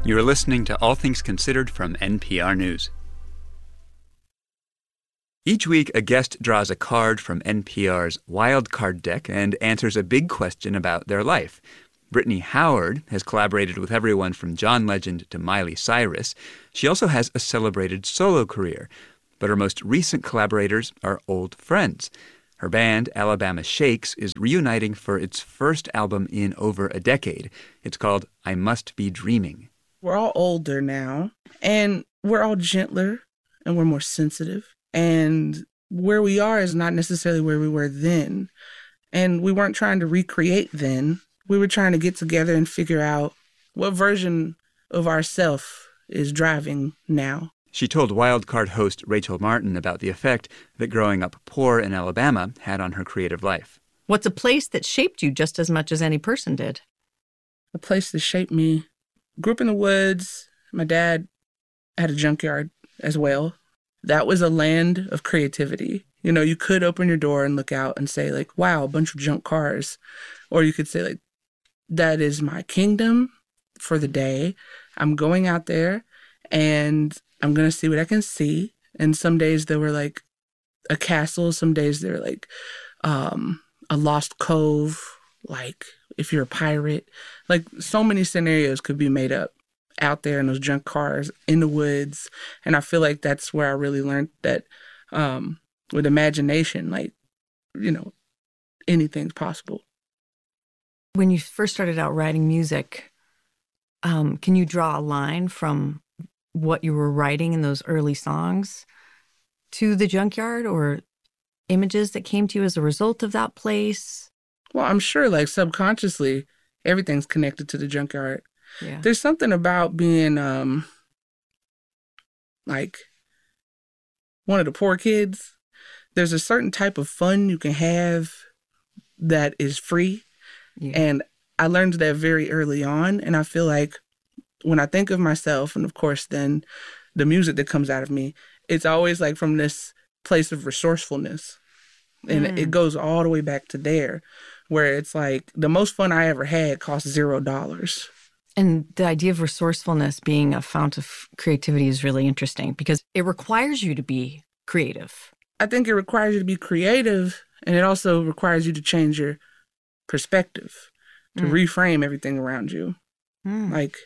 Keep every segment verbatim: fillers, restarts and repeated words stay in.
You are listening to All Things Considered from N P R News. Each week, a guest draws a card from N P R's Wild Card deck and answers a big question about their life. Brittany Howard has collaborated with everyone from John Legend to Miley Cyrus. She also has a celebrated solo career, but her most recent collaborators are old friends. Her band, Alabama Shakes, is reuniting for its first album in over a decade. It's called I Must Be Dreaming. We're all older now, and we're all gentler, and we're more sensitive. And where we are is not necessarily where we were then. And we weren't trying to recreate then. We were trying to get together and figure out what version of ourself is driving now. She told Wildcard host Rachel Martin about the effect that growing up poor in Alabama had on her creative life. What's a place that shaped you just as much as any person did? A place that shaped me. Grew up in the woods. My dad had a junkyard as well. That was a land of creativity. You know, you could open your door and look out and say, like, wow, a bunch of junk cars. Or you could say, like, that is my kingdom for the day. I'm going out there and I'm going to see what I can see. And some days there were like a castle. Some days they were like um, a lost cove. Like if you're a pirate, like so many scenarios could be made up out there in those junk cars in the woods. And I feel like that's where I really learned that um, with imagination, like, you know, anything's possible. When you first started out writing music, um, can you draw a line from what you were writing in those early songs to the junkyard or images that came to you as a result of that place? Well, I'm sure like subconsciously, everything's connected to the junkyard. Yeah. There's something about being um, like one of the poor kids. There's a certain type of fun you can have that is free. Yeah. And I learned that very early on. And I feel like when I think of myself, and of course, then the music that comes out of me, it's always like from this place of resourcefulness. And mm. it goes all the way back to there, where it's like the most fun I ever had cost zero dollars. And the idea of resourcefulness being a fount of creativity is really interesting because it requires you to be creative. I think it requires you to be creative, and it also requires you to change your perspective, to mm. reframe everything around you. Mm. Like,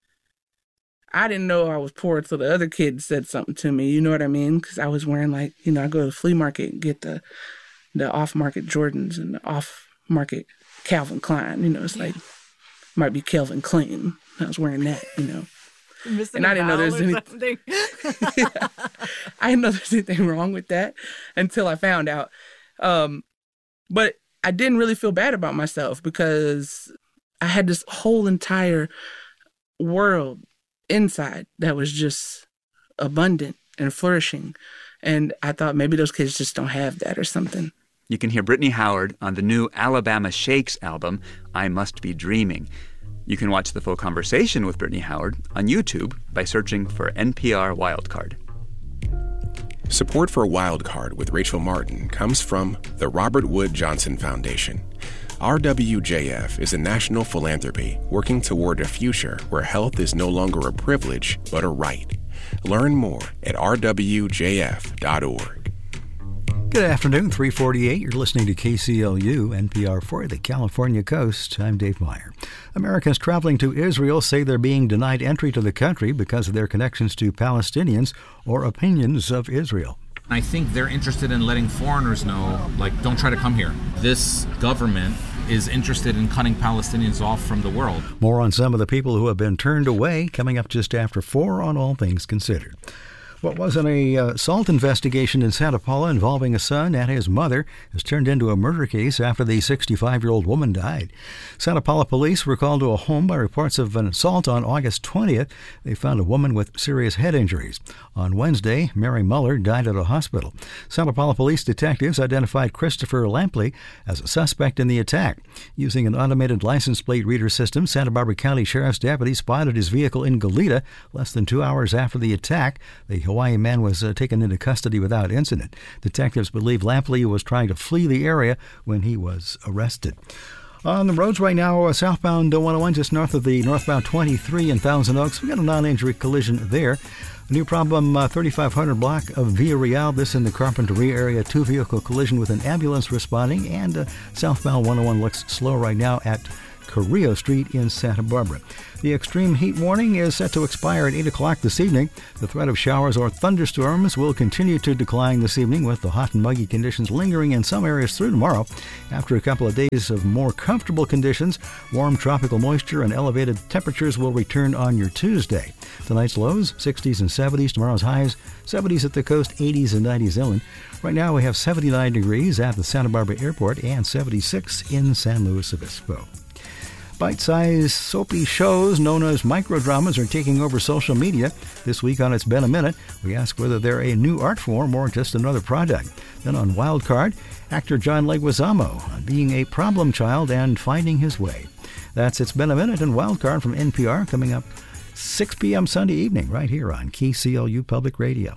I didn't know I was poor until the other kids said something to me, you know what I mean? Because I was wearing like, you know, I go to the flea market and get the the off-market Jordans and the off-market Calvin Klein. You know, it's yeah. like, might be Calvin Klein. I was wearing that, you know. And I didn't know there's anything. yeah. I didn't know there's anything wrong with that until I found out. Um, but I didn't really feel bad about myself because I had this whole entire world inside that was just abundant and flourishing. And I thought maybe those kids just don't have that or something. You can hear Brittany Howard on the new Alabama Shakes album, I Must Be Dreaming. You can watch the full conversation with Brittany Howard on YouTube by searching for N P R Wildcard. Support for Wildcard with Rachel Martin comes from the Robert Wood Johnson Foundation. R W J F is a national philanthropy working toward a future where health is no longer a privilege, but a right. Learn more at r w j f dot org. Good afternoon, three forty-eight. You're listening to K C L U, N P R for the California Coast. I'm Dave Meyer. Americans traveling to Israel say they're being denied entry to the country because of their connections to Palestinians or opinions of Israel. I think they're interested in letting foreigners know, like, don't try to come here. This government is interested in cutting Palestinians off from the world. More on some of the people who have been turned away coming up just after four on All Things Considered. What was an assault investigation in Santa Paula involving a son and his mother has turned into a murder case after the sixty-five-year-old woman died. Santa Paula police were called to a home by reports of an assault on August twentieth. They found a woman with serious head injuries. On Wednesday, Mary Muller died at a hospital. Santa Paula police detectives identified Christopher Lampley as a suspect in the attack. Using an automated license plate reader system, Santa Barbara County Sheriff's deputies spotted his vehicle in Goleta less than two hours after the attack. The Hawaii man was uh, taken into custody without incident. Detectives believe Lampley was trying to flee the area when he was arrested. On the roads right now, uh, southbound one oh one just north of the northbound twenty-three in Thousand Oaks. We got a non-injury collision there. A new problem, uh, thirty-five hundred block of Via Real. This in the Carpinteria area. Two-vehicle collision with an ambulance responding. And uh, southbound one oh one looks slow right now at Carrillo Street in Santa Barbara. The extreme heat warning is set to expire at eight o'clock this evening. The threat of showers or thunderstorms will continue to decline this evening, with the hot and muggy conditions lingering in some areas through tomorrow. After a couple of days of more comfortable conditions, warm tropical moisture and elevated temperatures will return on your Tuesday. Tonight's lows, sixties and seventies. Tomorrow's highs, seventies at the coast, eighties and nineties inland. Right now we have seventy-nine degrees at the Santa Barbara Airport and seventy-six in San Luis Obispo. Bite-sized soapy shows known as microdramas are taking over social media. This week on It's Been a Minute, we ask whether they're a new art form or just another product. Then on Wild Card, actor John Leguizamo on being a problem child and finding his way. That's It's Been a Minute and Wild Card from N P R, coming up six p.m. Sunday evening right here on K C L U Public Radio.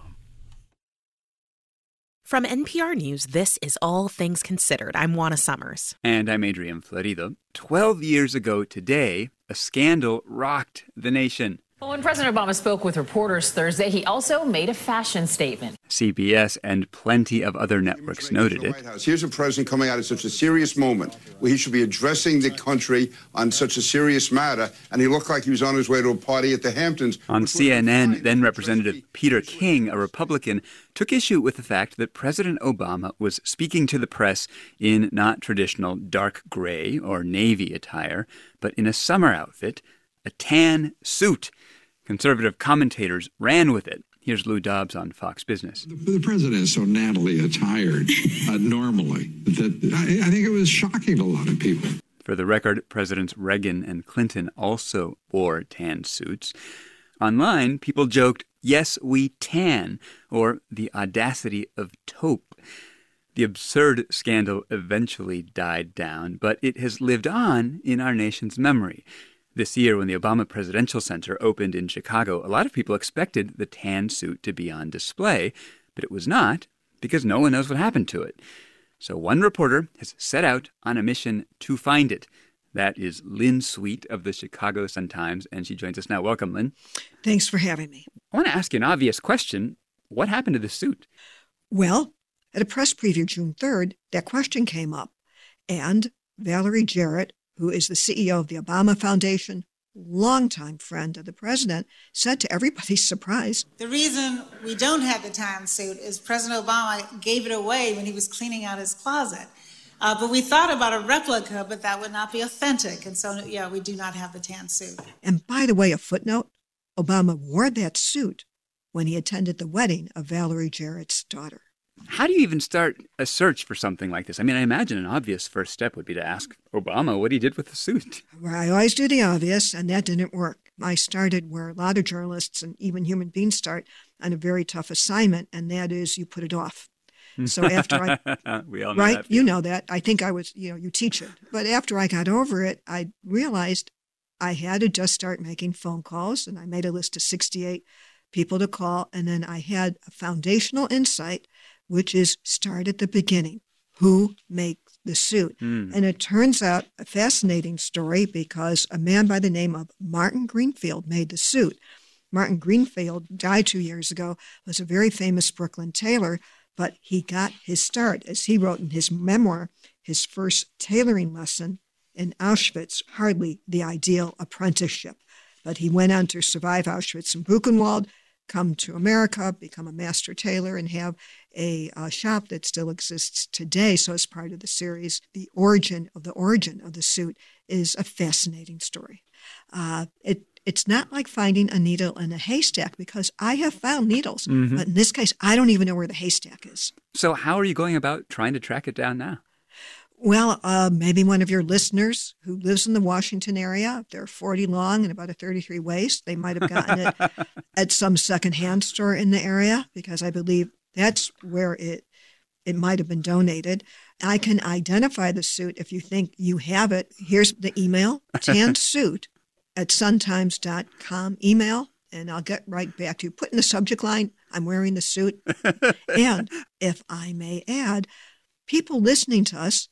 From N P R News, this is All Things Considered. I'm Juana Summers. And I'm Adrian Florido. Twelve years ago today, a scandal rocked the nation. Well, when President Obama spoke with reporters Thursday, he also made a fashion statement. C B S and plenty of other networks noted it. Here's a president coming out at such a serious moment where he should be addressing the country on such a serious matter, and he looked like he was on his way to a party at the Hamptons. On C N N, then Representative Peter King, a Republican, took issue with the fact that President Obama was speaking to the press in not traditional dark gray or navy attire, but in a summer outfit, a tan suit. Conservative commentators ran with it. Here's Lou Dobbs on Fox Business. The, the president is so nattily attired uh, normally that I, I think it was shocking to a lot of people. For the record, Presidents Reagan and Clinton also wore tan suits. Online, people joked, "Yes, we tan," or the audacity of taupe. The absurd scandal eventually died down, but it has lived on in our nation's memory. This year, when the Obama Presidential Center opened in Chicago, a lot of people expected the tan suit to be on display, but it was not, because no one knows what happened to it. So one reporter has set out on a mission to find it. That is Lynn Sweet of the Chicago Sun-Times, and she joins us now. Welcome, Lynn. Thanks for having me. I want to ask you an obvious question. What happened to the suit? Well, at a press preview June third, that question came up, and Valerie Jarrett, who is the C E O of the Obama Foundation, longtime friend of the president, said to everybody's surprise, "The reason we don't have the tan suit is President Obama gave it away when he was cleaning out his closet. Uh, but we thought about a replica, but that would not be authentic. And so, yeah, we do not have the tan suit." And by the way, a footnote, Obama wore that suit when he attended the wedding of Valerie Jarrett's daughter. How do you even start a search for something like this? I mean, I imagine an obvious first step would be to ask Obama what he did with the suit. Well, I always do the obvious, and that didn't work. I started where a lot of journalists and even human beings start, on a very tough assignment, and that is you put it off. So after I, we all know right, that you know that. I think I was, you know, you teach it. But after I got over it, I realized I had to just start making phone calls, and I made a list of sixty-eight people to call, and then I had a foundational insight, which is start at the beginning. Who makes the suit? Mm. And it turns out a fascinating story, because a man by the name of Martin Greenfield made the suit. Martin Greenfield died two years ago, was a very famous Brooklyn tailor, but he got his start, as he wrote in his memoir, his first tailoring lesson in Auschwitz, hardly the ideal apprenticeship. But he went on to survive Auschwitz and Buchenwald, come to America, become a master tailor, and have a uh, shop that still exists today. So as part of the series, the origin of the origin of the suit is a fascinating story. Uh, it It's not like finding a needle in a haystack, because I have found needles, mm-hmm. but in this case, I don't even know where the haystack is. So how are you going about trying to track it down now? Well, uh, maybe one of your listeners who lives in the Washington area, if they're forty long and about a thirty-three waist, they might have gotten it at some secondhand store in the area, because I believe that's where it it might have been donated. I can identify the suit if you think you have it. Here's the email, tan suit at suntimes dot com. Email, and I'll get right back to you. Put in the subject line, I'm wearing the suit. And if I may add, people listening to us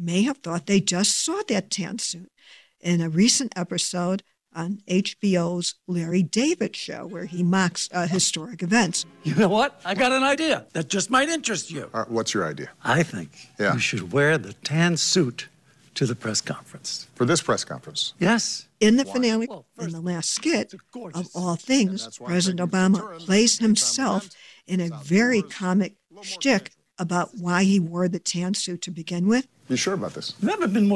may have thought they just saw that tan suit in a recent episode on H B O's Larry David Show, where he mocks uh, historic events. You know what? I got an idea that just might interest you. Uh, what's your idea? I think Yeah. you should wear the tan suit to the press conference. For this press conference? Yes. In the finale, in the last skit, of all things, President Obama plays himself in a very comic shtick about why he wore the tan suit to begin with. You sure about this? Never been more